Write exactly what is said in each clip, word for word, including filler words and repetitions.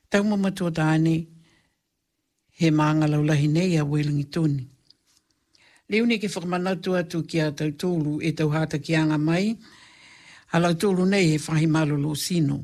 Tau mamatua tāne, he maanga laulahi nei a Wellingtoni. Leone ke whakamanatu atu ki a tau tōru e tau hata ki anga mai, a lau tōru nei he whahi malolo sino.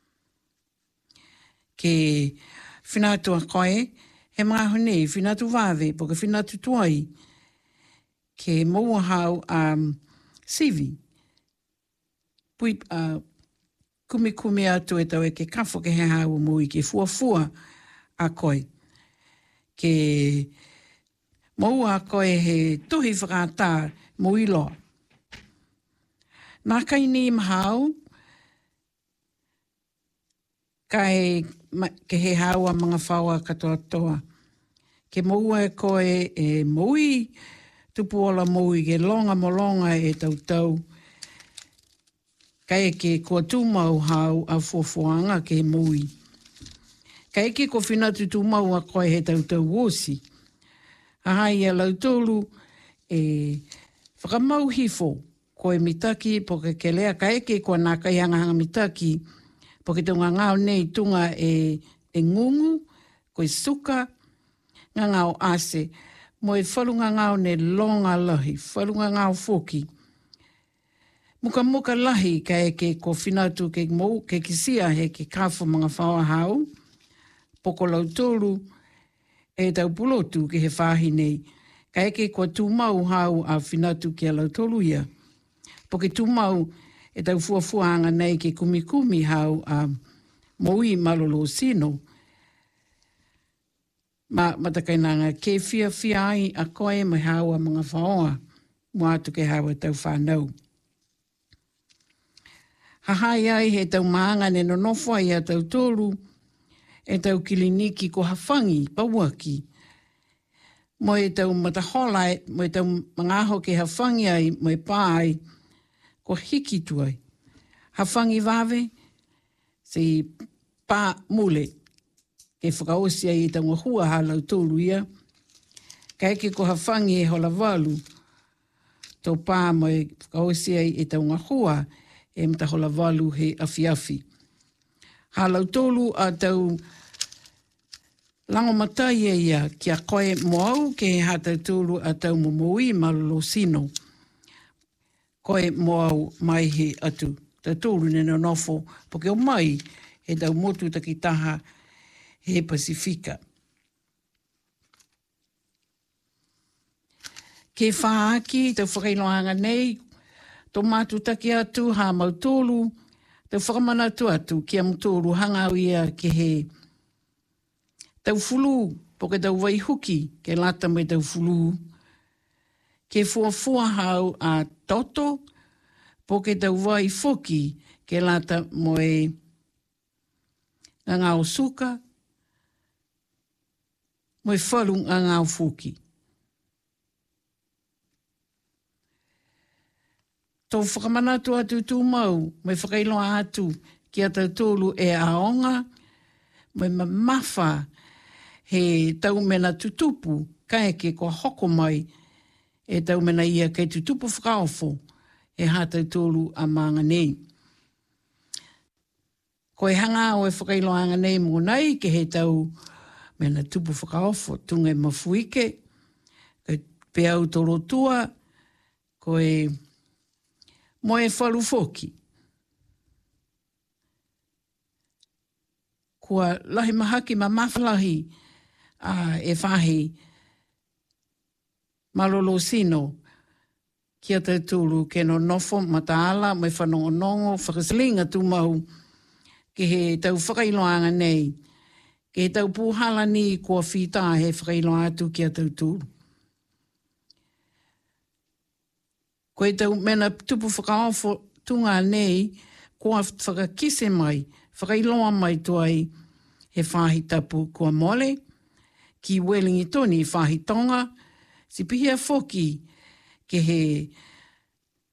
Ke whinatu a koe, he mga nei, whinatu vāwe, po ke whinatu tuai, ke maua hau a um, sivi. Pui uh, kumi kumi atu e tau e ke kafo ke he hau mui, ke fua fua a koe. Ke maua a koe he tuhi whakatā mui loa. Nā kai ni mahau, kai ke he hau a mga whaua katoa toa. Ke maua e koe e mui, tupu ola mui, ke longa mo longa e tau tau. Kai ke kua tūmau hau a fuafuanga ke mui. Kai ke ko whinatu tūmau a koe he tau tau wosi. Ahai a lautolu e whakamau hifo koe mitaki po ke ke lea kai ke kua nā kai hanga hanga mitaki po ke tunga ngāo nei tunga e, e ngungu, koe suka, ngā ngāo ase, mo e whalunga ngāo ne longa lahi, whalunga ngāo foki. Muka muka lahi ka e ke ko whinatu ke mou, ke kisia he ke kāwha mga whaua hau, poko lautolu e tau pulotu ke he whahi nei, ka e ke ko tūmau hau a whinatu ki a lautolu ia. Po ke tūmau e tau fuafuanga nei ke kumikumi hau a moui malolo sino. Ma matakainanga ke fia fia ai a koe mai hau a mga whaoa, mua atu ke hau a tau whanau. Hahai ai he tau maanga ne nonofo ai a tau tōru, e tau kiliniki ko hawhangi, pauaki. Mo e tau matahola, mo e tau mangaho ke hawhangi ai, mo e pāi, ko hiki tuai. Hawhangi wawe, si pā mule, ke whakaosi ai e tau ngahua halau tōru ia, ka eke ko hawhangi e hola walu, tō pā mo e whakaosi ai e tau ngahua, e mta hola walu he afiafi. Halau tōru a tau lango matai e ia ki a koe moau ke he hata tōru a tau momoi malolo sino. Koe moau mai he atu. Ta tōru nena nofo, poke o mai he tau motu takitaha he Pasifika. Ke whaaki, tau whakailoanga nei, tō mātu taki atu hā mau tōru, tau whakamanatu atu ki a mtōru hangau ia ke he tau fulu, po ke tau waihuki ke lata mai tau fulu, ke fuafua hau a toto, po ke tau waifoki ke lata moe ngau suka, moe whalung a ngau fuki. Tō whakamanatu atu tū mau, mai whakailoa atu ki a tau tōlu e aonga, mai mawha he tau mena tutupu, kai ke ko hoko mai, e tau mena ia kei tutupu whakaofo, e hā tau tōlu a maanga nei. Ko e hanga o e whakailoanga nei mō nei, ke he tau mena tupu whakaofo, tunga e mafuike, ke peau toro tua, ko e mo e whalu foki. Kua lahi mahaki ma mawhalahi a e whahi malolo sino ki a tauturu ke no nofo mataala mai whanongonongo whakasilinga tu mau ke he tau whakailoanga nei ke he tau puhala ni kua whita he whakailoa atu ki a tauturu. Ko e tau mena tupu whakaofo tunga nei, kua whakakise mai, whakailoa mai tuai he whahi tapu kua mole, ki Wellingtoni whahi tonga, si pihia foki ke he